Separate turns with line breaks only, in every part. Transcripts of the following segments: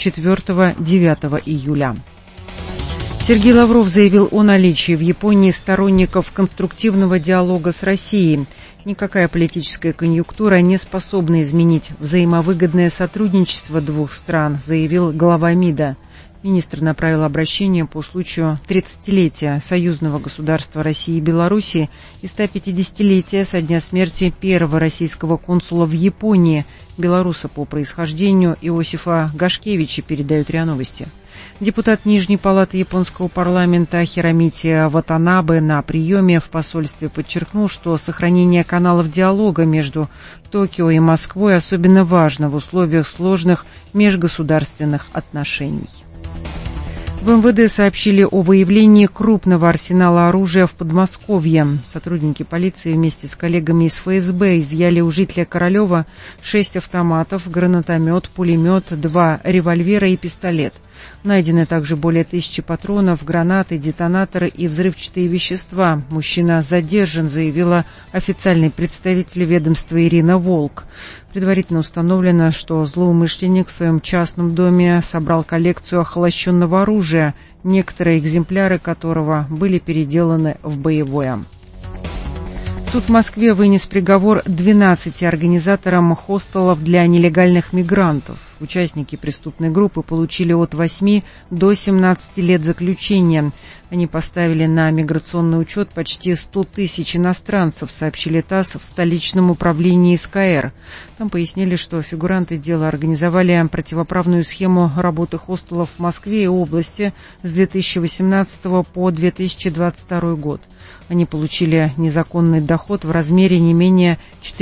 4-9 июля. Сергей Лавров заявил о наличии в Японии сторонников конструктивного диалога с Россией. Никакая политическая конъюнктура не способна изменить взаимовыгодное сотрудничество двух стран, заявил глава МИДа. Министр направил обращение по случаю 30-летия союзного государства России и Белоруссии и 150-летия со дня смерти первого российского консула в Японии, белоруса по происхождению Иосифа Гашкевича, передают РИА Новости. Депутат Нижней палаты японского парламента Хиромити Ватанабе на приеме в посольстве подчеркнул, что сохранение каналов диалога между Токио и Москвой особенно важно в условиях сложных межгосударственных отношений. В МВД сообщили о выявлении крупного арсенала оружия в Подмосковье. Сотрудники полиции вместе с коллегами из ФСБ изъяли у жителя Королева 6 автоматов, гранатомет, пулемет, 2 револьвера и пистолет. Найдены также более 1000 патронов, гранаты, детонаторы и взрывчатые вещества. Мужчина задержан, заявила официальный представитель ведомства Ирина Волк. Предварительно установлено, что злоумышленник в своем частном доме собрал коллекцию охолощенного оружия, некоторые экземпляры которого были переделаны в боевое. Суд в Москве вынес приговор 12 организаторам хостелов для нелегальных мигрантов. Участники преступной группы получили от 8 до 17 лет заключения. Они поставили на миграционный учет почти 100 тысяч иностранцев, сообщили ТАСС в столичном управлении СКР. Там пояснили, что фигуранты дела организовали противоправную схему работы хостелов в Москве и области с 2018 по 2022 год. Они получили незаконный доход в размере не менее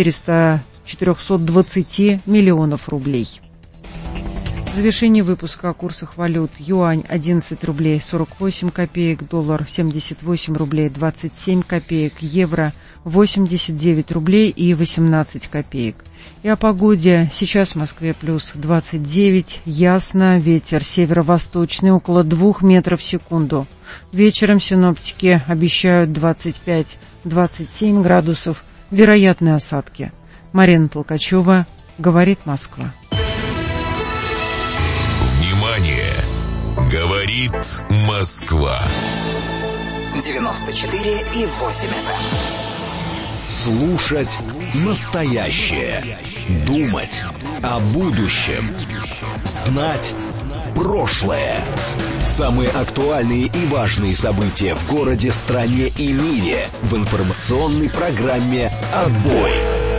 420 миллионов рублей. В завершении выпуска о курсах валют. Юань 11 рублей 48 копеек, доллар 78 рублей 27 копеек, евро 89 рублей и 18 копеек. И о погоде. Сейчас в Москве плюс 29, ясно, ветер северо-восточный около 2 метров в секунду. Вечером синоптики обещают 25-27 градусов, вероятны осадки. Марина Толкачева, говорит Москва.
Говорит Москва.
94,8 FM.
Слушать настоящее. Думать о будущем. Знать прошлое. Самые актуальные и важные события в городе, стране и мире в информационной программе «Отбой».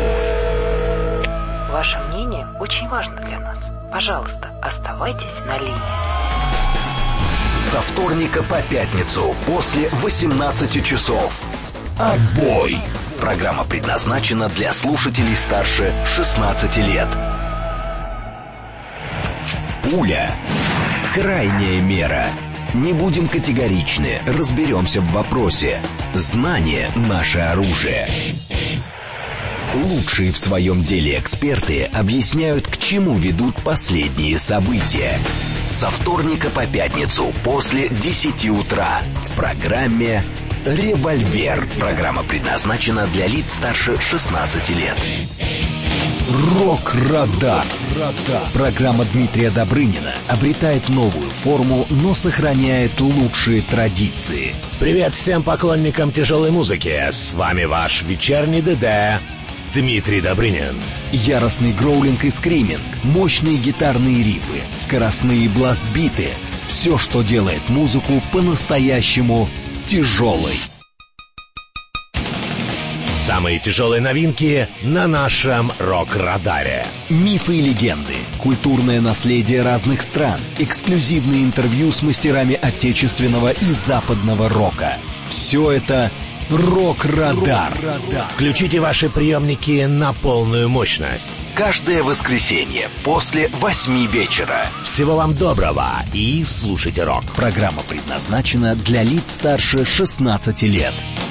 Ваше мнение очень важно для нас. Пожалуйста, оставайтесь на линии.
Со вторника по пятницу после 18 часов. «Отбой». Программа предназначена для слушателей старше 16 лет. Пуля. Крайняя мера. Не будем категоричны, разберемся в вопросе. Знание – наше оружие. Лучшие в своем деле эксперты объясняют, к чему ведут последние события. Со вторника по пятницу после 10 утра в программе «Револьвер». Программа предназначена для лиц старше 16 лет. Рок-радар. Программа Дмитрия Добрынина обретает новую форму, но сохраняет лучшие традиции.
Привет всем поклонникам тяжелой музыки. С вами ваш вечерний ДД Дмитрий Добрынин.
Яростный гроулинг и скриминг, мощные гитарные рифы, скоростные бласт-биты. Все, что делает музыку по-настоящему тяжелой.
Самые тяжелые новинки на нашем рок-радаре.
Мифы и легенды, культурное наследие разных стран, эксклюзивные интервью с мастерами отечественного и западного рока. Все это «Рок-радар».
Включите ваши приемники на полную мощность.
Каждое воскресенье после 8 вечера.
Всего вам доброго и слушайте рок.
Программа предназначена для лиц старше 16 лет.